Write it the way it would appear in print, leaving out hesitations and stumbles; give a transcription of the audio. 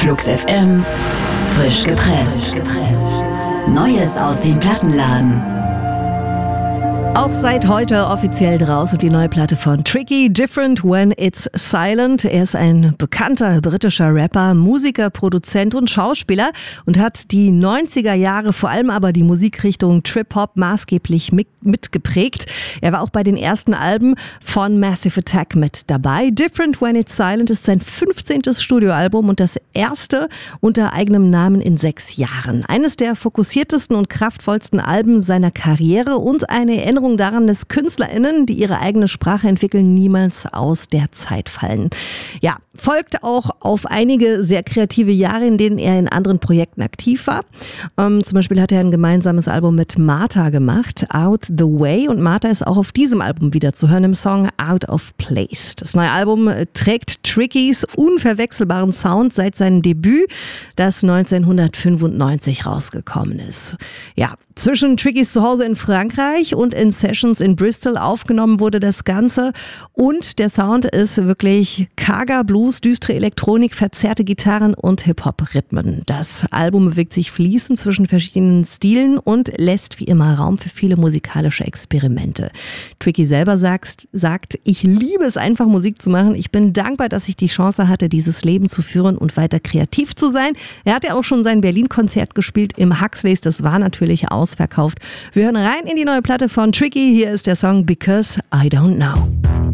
Flux FM, frisch gepresst. Neues aus dem Plattenladen. Auch seit heute offiziell draußen die neue Platte von Tricky, Different When It's Silent. Er ist ein bekannter britischer Rapper, Musiker, Produzent und Schauspieler und hat die 90er Jahre, vor allem aber die Musikrichtung Trip-Hop maßgeblich mitgeprägt. Er war auch bei den ersten Alben von Massive Attack mit dabei. Different When It's Silent ist sein 15. Studioalbum und das erste unter eigenem Namen in 6 Jahren. Eines der fokussiertesten und kraftvollsten Alben seiner Karriere und eine Erinnerung daran, dass KünstlerInnen, die ihre eigene Sprache entwickeln, niemals aus der Zeit fallen. Ja, folgt auch auf einige sehr kreative Jahre, in denen er in anderen Projekten aktiv war. Zum Beispiel hat er ein gemeinsames Album mit Martha gemacht, Out the Way. Und Martha ist auch auf diesem Album wieder zu hören im Song Out of Place. Das neue Album trägt Trickys unverwechselbaren Sound seit seinem Debüt, das 1995 rausgekommen ist. Ja, zwischen Trickys Zuhause in Frankreich und in Sessions in Bristol aufgenommen wurde das Ganze. Und der Sound ist wirklich karger Blues, düstere Elektronik, verzerrte Gitarren und Hip-Hop-Rhythmen. Das Album bewegt sich fließend zwischen verschiedenen Stilen und lässt wie immer Raum für viele musikalische Experimente. Tricky selber sagt, ich liebe es einfach, Musik zu machen. Ich bin dankbar, dass ich die Chance hatte, dieses Leben zu führen und weiter kreativ zu sein. Er hat ja auch schon sein Berlin-Konzert gespielt im Huxleys. Das war natürlich ausverkauft. Wir hören rein in die neue Platte von Tricky. Hier ist der Song Because I Don't Know.